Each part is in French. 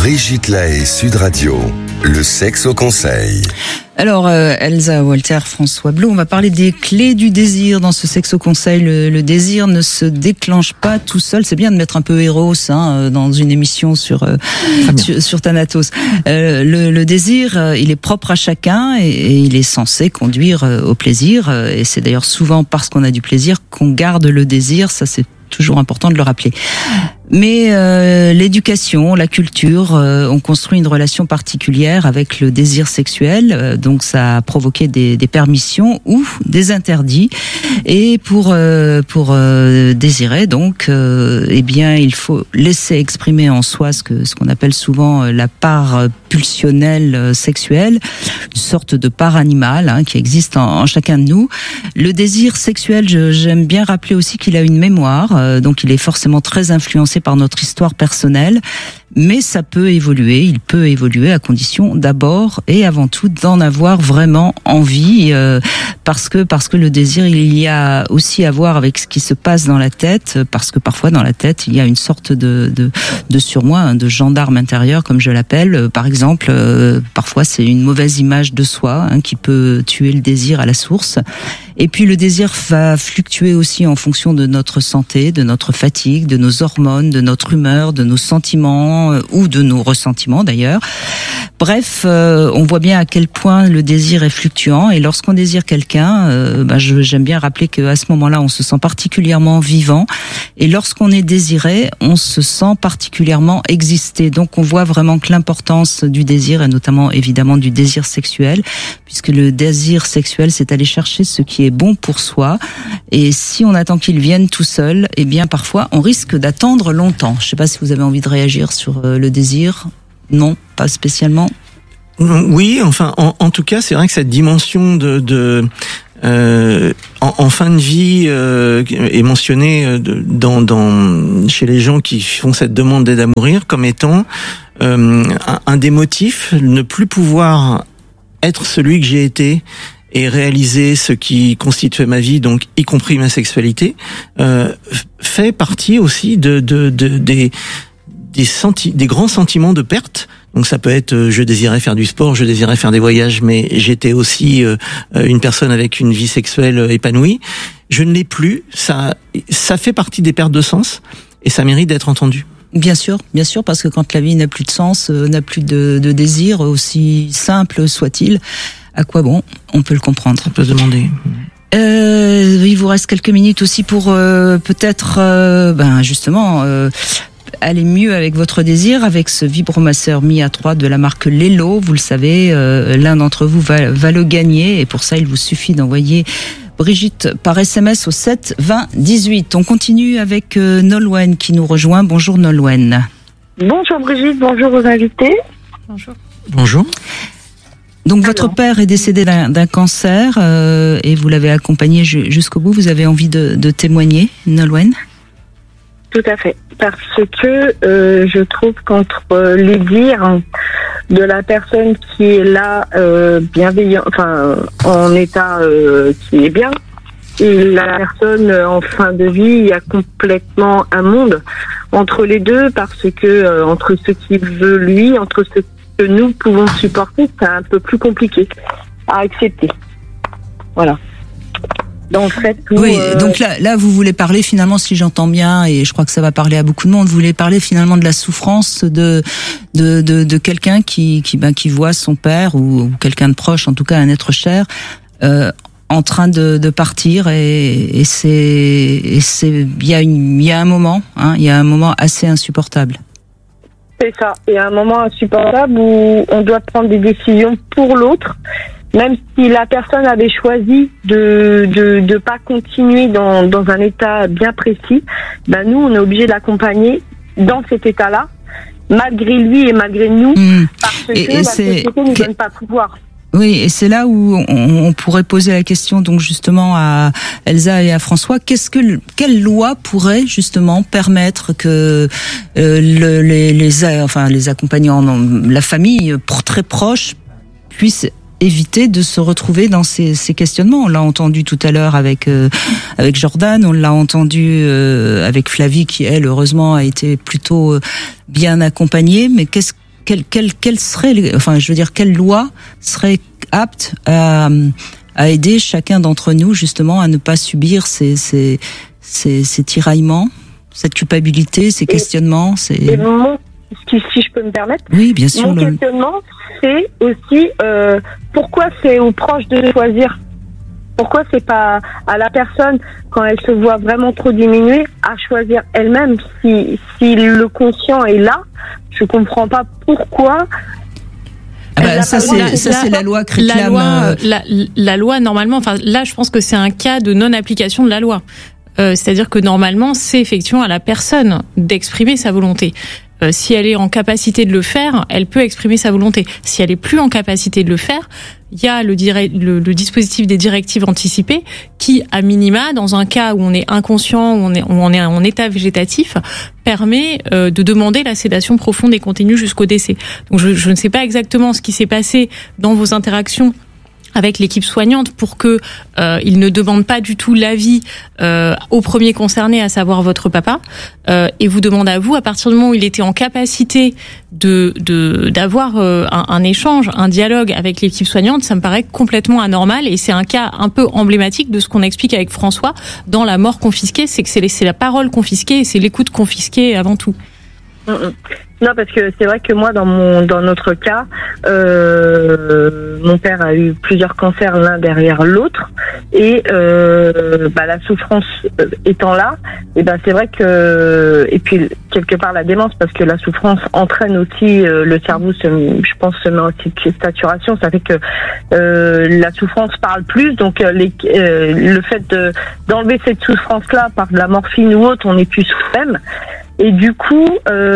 Brigitte Lahaie, Sud Radio, le sexe au conseil. Alors, Elsa Walter, François Blou, on va parler des clés du désir dans ce sexe au conseil. Le désir ne se déclenche pas tout seul. C'est bien de mettre un peu Eros dans une émission sur Thanatos. Le désir, il est propre à chacun et il est censé conduire au plaisir. Et c'est d'ailleurs souvent parce qu'on a du plaisir qu'on garde le désir. Ça, c'est toujours important de le rappeler. Mais l'éducation, la culture ont construit une relation particulière avec le désir sexuel, donc ça a provoqué des permissions ou des interdits. Et pour désirer, donc, eh bien, il faut laisser exprimer en soi ce qu'on appelle souvent la part pulsionnelle sexuelle, une sorte de part animale qui existe en chacun de nous. Le désir sexuel, j'aime bien rappeler aussi qu'il a une mémoire, donc il est forcément très influencé par notre histoire personnelle, mais ça peut évoluer, il peut évoluer à condition d'abord et avant tout d'en avoir vraiment envie, parce que le désir, il y a aussi à voir avec ce qui se passe dans la tête, parce que parfois dans la tête, il y a une sorte de surmoi, de gendarme intérieur, comme je l'appelle. Par exemple, parfois c'est une mauvaise image de soi qui peut tuer le désir à la source. Et puis le désir va fluctuer aussi en fonction de notre santé, de notre fatigue, de nos hormones, de notre humeur, de nos sentiments ou de nos ressentiments d'ailleurs. Bref, on voit bien à quel point le désir est fluctuant. Et lorsqu'on désire quelqu'un, j'aime bien rappeler qu'à ce moment-là, on se sent particulièrement vivant. Et lorsqu'on est désiré, on se sent particulièrement exister. Donc on voit vraiment que l'importance du désir, et notamment évidemment du désir sexuel, puisque le désir sexuel, c'est aller chercher ce qui est bon pour soi. Et si on attend qu'il vienne tout seul, eh bien parfois on risque d'attendre longtemps. Je ne sais pas si vous avez envie de réagir sur le désir. Non, pas spécialement. Oui, enfin, en tout cas, c'est vrai que cette dimension en fin de vie est mentionnée chez les gens qui font cette demande d'aide à mourir comme étant un des motifs, ne plus pouvoir être celui que j'ai été et réaliser ce qui constituait ma vie, donc y compris ma sexualité, fait partie aussi des grands sentiments de perte. Donc ça peut être je désirais faire du sport, je désirais faire des voyages, mais j'étais aussi une personne avec une vie sexuelle épanouie. Je ne l'ai plus. Ça fait partie des pertes de sens et ça mérite d'être entendu. Bien sûr, parce que quand la vie n'a plus de sens, n'a plus de désir, aussi simple soit-il, à quoi bon? On peut le comprendre. On peut se demander. Il vous reste quelques minutes aussi pour peut-être, justement, aller mieux avec votre désir, avec ce vibromasseur Mi A3 de la marque Lelo. Vous le savez, l'un d'entre vous va le gagner et pour ça, il vous suffit d'envoyer Brigitte par SMS au 7 20 18. On continue avec Nolwenn qui nous rejoint. Bonjour Nolwenn. Bonjour Brigitte, bonjour aux invités. Bonjour. Donc votre père est décédé d'un cancer et vous l'avez accompagné jusqu'au bout. Vous avez envie de témoigner, Nolwenn? Tout à fait, parce que je trouve qu'entre les dires de la personne qui est là, bienveillant, enfin en état qui est bien, et la personne en fin de vie, il y a complètement un monde entre les deux, parce que entre ce qu'il veut lui, entre ce que nous pouvons supporter, c'est un peu plus compliqué à accepter. Voilà. Donc, donc là, vous voulez parler finalement, si j'entends bien, et je crois que ça va parler à beaucoup de monde, vous voulez parler finalement de la souffrance de quelqu'un qui voit son père ou quelqu'un de proche, en tout cas un être cher, en train de partir et il y a un moment assez insupportable. C'est ça. Il y a un moment insupportable où on doit prendre des décisions pour l'autre. Même si la personne avait choisi de pas continuer dans un état bien précis, nous, on est obligé de l'accompagner dans cet état-là, malgré lui et malgré nous, parce que la société ne nous donne pas pouvoir. Oui, et c'est là où on pourrait poser la question donc justement à Elsa et à François, quelle loi pourrait justement permettre que les accompagnants, la famille très proche puisse éviter de se retrouver dans ces questionnements. On l'a entendu tout à l'heure avec Jordan, on l'a entendu avec Flavie qui elle heureusement a été plutôt bien accompagnée, mais quelle serait, enfin, je veux dire, quelle loi serait apte à aider chacun d'entre nous justement à ne pas subir ces tiraillements, cette culpabilité, ces questionnements. Si je peux me permettre. Oui, bien sûr. Mon questionnement, c'est aussi pourquoi c'est aux proches de choisir. Pourquoi c'est pas à la personne, quand elle se voit vraiment trop diminuée, à choisir elle-même. Si le conscient est là, je comprends pas pourquoi. Ça c'est la loi qui réclame. La loi normalement, enfin là je pense que c'est un cas de non-application de la loi. C'est-à-dire que normalement c'est effectivement à la personne d'exprimer sa volonté. Si elle est en capacité de le faire, elle peut exprimer sa volonté. Si elle est plus en capacité de le faire, il y a le dispositif des directives anticipées qui, à minima, dans un cas où on est inconscient, où on est en état végétatif, permet de demander la sédation profonde et continue jusqu'au décès. Donc je ne sais pas exactement ce qui s'est passé dans vos interactions avec l'équipe soignante pour que il ne demande pas du tout l'avis au premier concerné, à savoir votre papa, et vous demande à vous, à partir du moment où il était en capacité d'avoir un échange, un dialogue avec l'équipe soignante, ça me paraît complètement anormal, et c'est un cas un peu emblématique de ce qu'on explique avec François dans la mort confisquée, c'est que c'est la parole confisquée et c'est l'écoute confisquée avant tout. Non, parce que c'est vrai que moi, dans notre cas, mon père a eu plusieurs cancers l'un derrière l'autre, et la souffrance étant là, et c'est vrai que, et puis quelque part la démence, parce que la souffrance entraîne aussi le cerveau, je pense, se met en saturation, ça fait que la souffrance parle plus, donc le fait d'enlever cette souffrance-là par de la morphine ou autre, on n'est plus soi-même. Et du coup,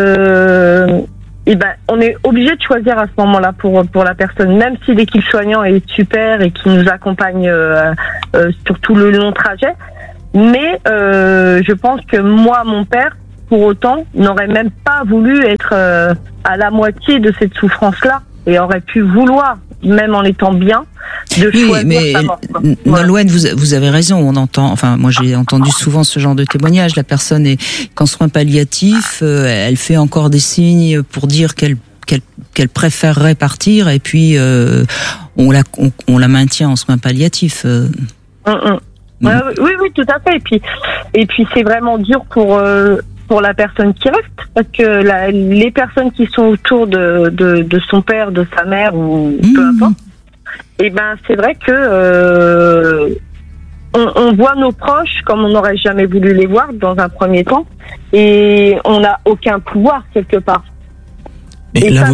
on est obligé de choisir à ce moment-là pour la personne, même si l'équipe soignante est super et qui nous accompagne sur tout le long trajet. Mais je pense que moi, mon père, pour autant, n'aurait même pas voulu être à la moitié de cette souffrance-là et aurait pu vouloir, même en étant bien, de choisir sa mort. Nolwenn, vous avez raison. On entend, enfin, moi j'ai entendu souvent ce genre de témoignage. La personne est qu'en soins palliatifs, elle fait encore des signes pour dire qu'elle préférerait partir, et puis on la maintient en soins palliatifs. Oui, tout à fait. Et puis c'est vraiment dur pour la personne qui reste, parce que les personnes qui sont autour de son père, de sa mère, ou peu importe, c'est vrai que on voit nos proches comme on n'aurait jamais voulu les voir dans un premier temps, et on n'a aucun pouvoir quelque part. Et là,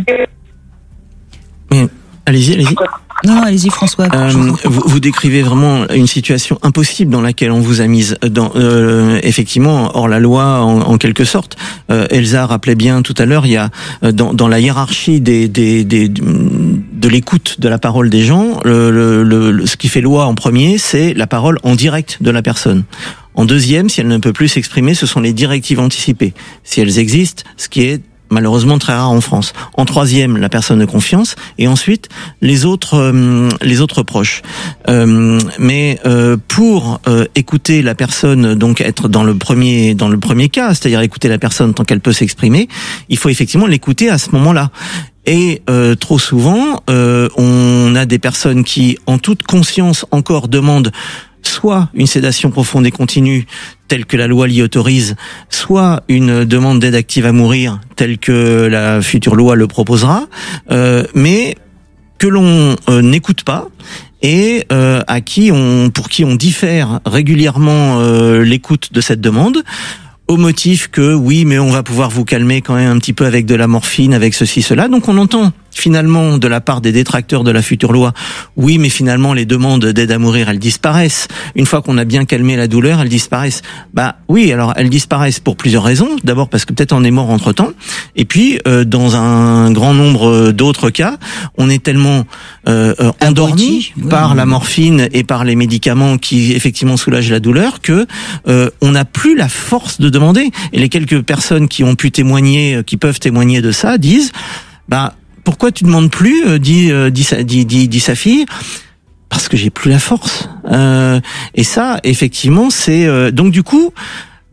Allez-y. Non, allez-y, François. Vous décrivez vraiment une situation impossible dans laquelle on vous a mise, effectivement, hors la loi, en quelque sorte. Elsa rappelait bien tout à l'heure, il y a dans la hiérarchie de l'écoute de la parole des gens, ce qui fait loi en premier, c'est la parole en direct de la personne. En deuxième, si elle ne peut plus s'exprimer, ce sont les directives anticipées, si elles existent, ce qui est malheureusement très rare en France. En troisième, la personne de confiance, et ensuite les autres proches. Mais pour écouter la personne, donc être dans le premier cas, c'est-à-dire écouter la personne tant qu'elle peut s'exprimer, il faut effectivement l'écouter à ce moment-là. Et trop souvent, on a des personnes qui, en toute conscience encore, demandent soit une sédation profonde et continue, telle que la loi l'y autorise, soit une demande d'aide active à mourir, telle que la future loi le proposera, mais que l'on n'écoute pas, et pour qui on diffère régulièrement l'écoute de cette demande, au motif que oui, mais on va pouvoir vous calmer quand même un petit peu avec de la morphine, avec ceci, cela. Donc on entend finalement de la part des détracteurs de la future loi, oui, mais finalement les demandes d'aide à mourir, elles disparaissent. Une fois qu'on a bien calmé la douleur, elles disparaissent. Oui, alors elles disparaissent pour plusieurs raisons. D'abord parce que peut-être on est mort entre-temps. Et puis, dans un grand nombre d'autres cas, on est tellement endormi par la morphine et par les médicaments qui effectivement soulagent la douleur que on n'a plus la force de demander. Et les quelques personnes qui ont pu témoigner, qui peuvent témoigner de ça, disent pourquoi tu demandes plus, dit sa fille, parce que j'ai plus la force. Et ça, effectivement, c'est donc du coup,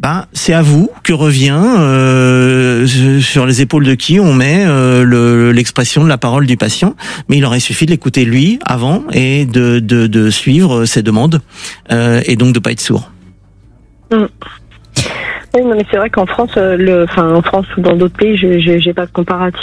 c'est à vous que revient sur les épaules de qui on met l'expression de la parole du patient. Mais il aurait suffi de l'écouter lui avant et de suivre ses demandes et donc de pas être sourd. Oui, non, mais c'est vrai qu'en France, en France ou dans d'autres pays, j'ai pas de comparatif.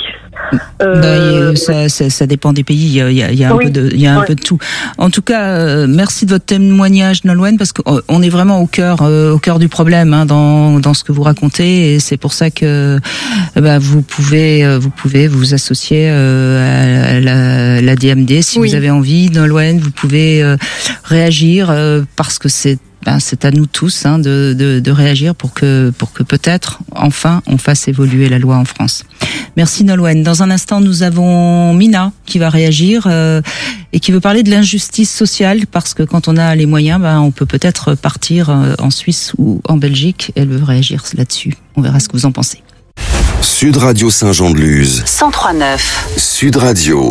Ça dépend des pays. Il y a un peu de tout. En tout cas, merci de votre témoignage, Nolwenn, parce qu'on est vraiment au cœur du problème dans ce que vous racontez, et c'est pour ça que vous pouvez vous associer à la DMD si vous avez envie, Nolwenn. Vous pouvez réagir parce que c'est à nous tous de réagir pour que peut-être enfin on fasse évoluer la loi en France. Merci Nolwenn. Dans un instant, nous avons Mina qui va réagir et qui veut parler de l'injustice sociale, parce que quand on a les moyens, on peut peut-être partir en Suisse ou en Belgique. Elle veut réagir là-dessus. On verra ce que vous en pensez. Sud Radio Saint-Jean-de-Luz 103.9. Sud Radio.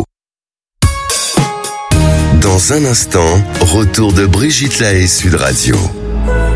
Dans un instant, retour de Brigitte Lahaie, Sud Radio.